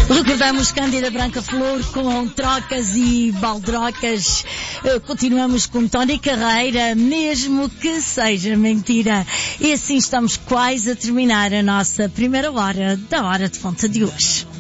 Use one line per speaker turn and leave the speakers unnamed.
Recordamos Cândida Branca Flor com trocas e baldrocas. Continuamos com Tony Carreira, mesmo que seja mentira. E assim estamos quase a terminar a nossa primeira hora da Hora de Fonte de hoje.